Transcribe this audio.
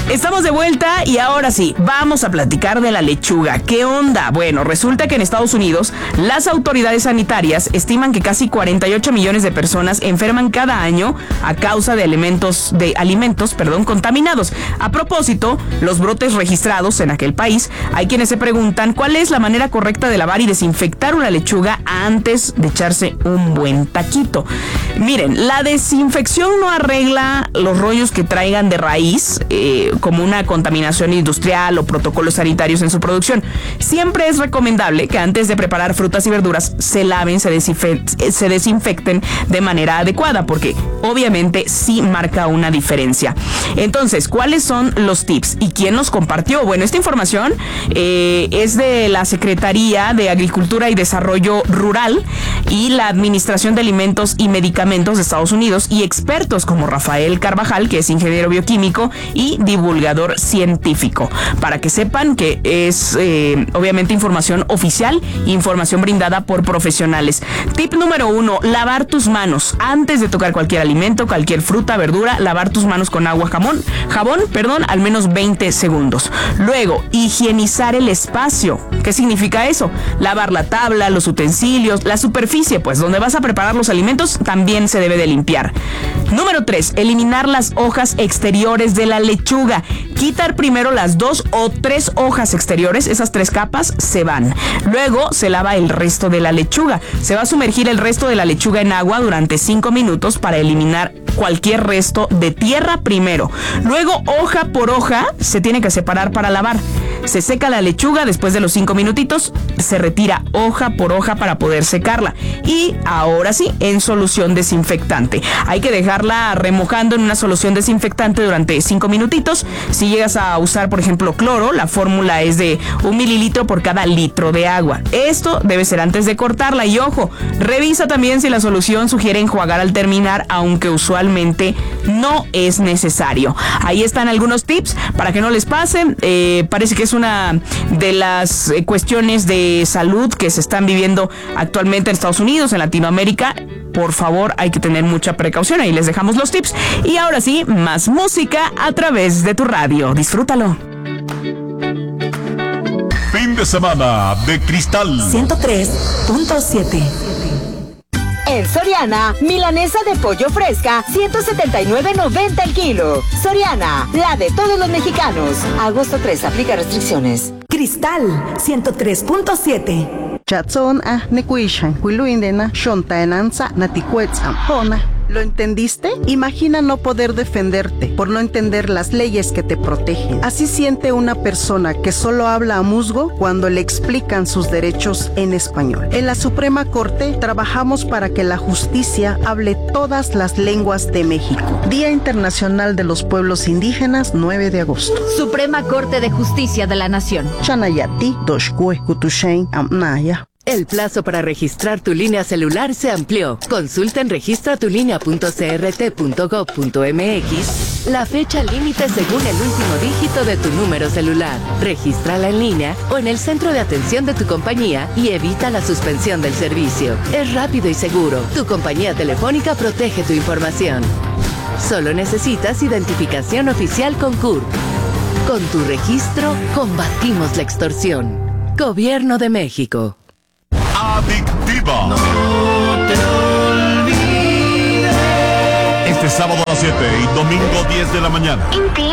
Estamos de vuelta y ahora sí, vamos a platicar de la lechuga. ¿Qué onda? Bueno, resulta que en Estados Unidos las autoridades sanitarias estiman que casi 48 millones de personas enferman cada año a causa de alimentos contaminados. A propósito, los brotes registrados en aquel país, hay quienes se preguntan cuál es la manera correcta de lavar y desinfectar una lechuga antes de echarse un buen taquito. Miren, la desinfección no arregla los rollos que traigan de raíz, como una contaminación industrial o protocolos sanitarios en su producción. Siempre es recomendable que antes de preparar frutas y verduras se laven, se desinfecten de manera adecuada, porque obviamente sí marca una diferencia. Entonces, ¿cuáles son los tips y quién los compartió? Bueno, esta información es de la Secretaría de Agricultura y Desarrollo Rural y la Administración de Alimentos y Medicamentos de Estados Unidos y expertos como Rafael Carvajal, que es ingeniero bioquímico y divulgador científico, para que sepan que es obviamente información oficial, información brindada por profesionales. Tip número 1, lavar tus manos. Antes de tocar cualquier alimento, cualquier fruta, verdura, lavar tus manos con agua, jabón, al menos 20 segundos. Luego, higienizar el espacio. ¿Qué significa eso? Lavar la tabla, los utensilios, la superficie, pues donde vas a preparar los alimentos también se debe de limpiar. Número 3, eliminar las hojas exteriores de la lechuga. Quitar primero las 2 o 3 hojas exteriores, esas 3 capas se van. Luego se lava el resto de la lechuga. Se va a sumergir el resto de la lechuga en agua durante 5 minutos para eliminar cualquier resto de tierra primero. Luego, hoja por hoja, se tiene que separar para lavar. Se seca la lechuga, después de los 5 minutitos, se retira hoja por hoja para poder secarla. Y ahora sí, en solución desinfectante. Hay que dejarla remojando en una solución desinfectante durante 5 minutitos. Si llegas a usar, por ejemplo, cloro, la fórmula es de 1 mililitro por cada litro de agua. Esto debe ser antes de cortarla. Y ojo, revisa también si la solución sugiere enjuagar al terminar, aunque usualmente no es necesario. Ahí están algunos tips para que no les pase. Parece que es una de las cuestiones de salud que se están viviendo actualmente en Estados Unidos, en Latinoamérica. Por favor, hay que tener mucha precaución. Ahí les dejamos los tips. Y ahora sí, más música a través de tu radio. Disfrútalo. Fin de semana de Cristal 103.7. En Soriana, milanesa de pollo fresca, 179.90 el kilo. Soriana, la de todos los mexicanos. Agosto 3, aplica restricciones. Cristal 103.7. Chatson nekuishan huiluindena shontaenanza naticuetzam. ¿Lo entendiste? Imagina no poder defenderte por no entender las leyes que te protegen. Así siente una persona que solo habla a musgo cuando le explican sus derechos en español. En la Suprema Corte trabajamos para que la justicia hable todas las lenguas de México. Día Internacional de los Pueblos Indígenas, 9 de agosto. Suprema Corte de Justicia de la Nación. Chanayati, Doshkue, Kutushain, Amnaya. El plazo para registrar tu línea celular se amplió. Consulta en registratulinea.crt.gov.mx la fecha límite según el último dígito de tu número celular. Regístrala en línea o en el centro de atención de tu compañía y evita la suspensión del servicio. Es rápido y seguro. Tu compañía telefónica protege tu información. Solo necesitas identificación oficial con CURP. Con tu registro, combatimos la extorsión. Gobierno de México. Adictiva. No te olvides. Este sábado a las 7 y domingo 10 de la mañana.